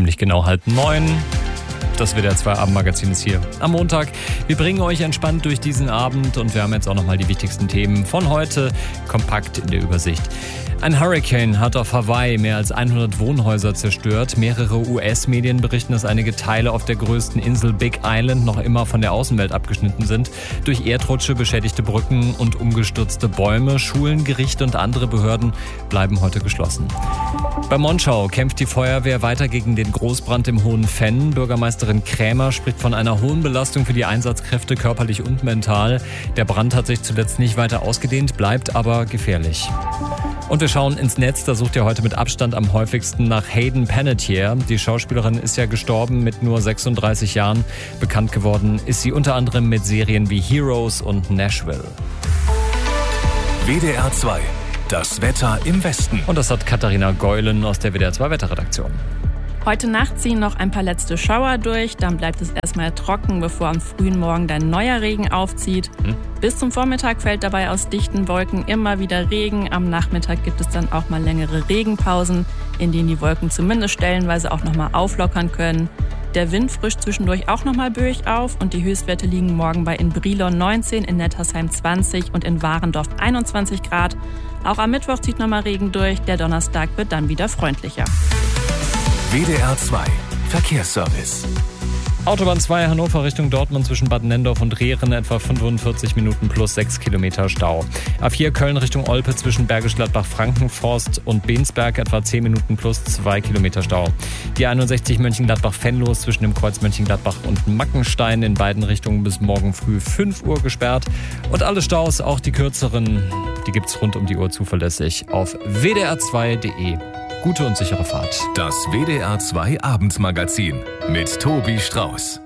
ziemlich genau 8:30. Das WDR 2 Abendmagazin ist hier am Montag. Wir bringen euch entspannt durch diesen Abend und wir haben jetzt auch nochmal die wichtigsten Themen von heute kompakt in der Übersicht. Ein Hurricane hat auf Hawaii mehr als 100 Wohnhäuser zerstört. Mehrere US-Medien berichten, dass einige Teile auf der größten Insel Big Island noch immer von der Außenwelt abgeschnitten sind. Durch Erdrutsche, beschädigte Brücken und umgestürzte Bäume. Schulen, Gerichte und andere Behörden bleiben heute geschlossen. Bei Monschau kämpft die Feuerwehr weiter gegen den Großbrand im Hohen Venn. Bürgermeisterin Krämer spricht von einer hohen Belastung für die Einsatzkräfte, körperlich und mental. Der Brand hat sich zuletzt nicht weiter ausgedehnt, bleibt aber gefährlich. Und wir schauen ins Netz, da sucht ihr heute mit Abstand am häufigsten nach Hayden Panettiere. Die Schauspielerin ist ja gestorben mit nur 36 Jahren. Bekannt geworden ist sie unter anderem mit Serien wie Heroes und Nashville. WDR 2, das Wetter im Westen. Und das hat Katharina Geulen aus der WDR 2 Wetterredaktion. Heute Nacht ziehen noch ein paar letzte Schauer durch, dann bleibt es erstmal trocken, bevor am frühen Morgen dann neuer Regen aufzieht. Bis zum Vormittag fällt dabei aus dichten Wolken immer wieder Regen. Am Nachmittag gibt es dann auch mal längere Regenpausen, in denen die Wolken zumindest stellenweise auch nochmal auflockern können. Der Wind frischt zwischendurch auch nochmal böig auf und die Höchstwerte liegen morgen bei in Brilon 19, in Nettersheim 20 und in Warendorf 21 Grad. Auch am Mittwoch zieht nochmal Regen durch, der Donnerstag wird dann wieder freundlicher. WDR 2 Verkehrsservice. Autobahn 2 Hannover Richtung Dortmund zwischen Bad Nendorf und Rehren etwa 45 Minuten plus 6 Kilometer Stau. A4 Köln Richtung Olpe zwischen Bergisch Gladbach, Frankenforst und Bensberg etwa 10 Minuten plus 2 Kilometer Stau. Die 61 Mönchengladbach-Venlos zwischen dem Kreuz Mönchengladbach und Mackenstein in beiden Richtungen bis morgen früh 5 Uhr gesperrt. Und alle Staus, auch die kürzeren, die gibt's rund um die Uhr zuverlässig auf wdr2.de. Gute und sichere Fahrt. Das WDR 2 Abendmagazin mit Tobi Strauß.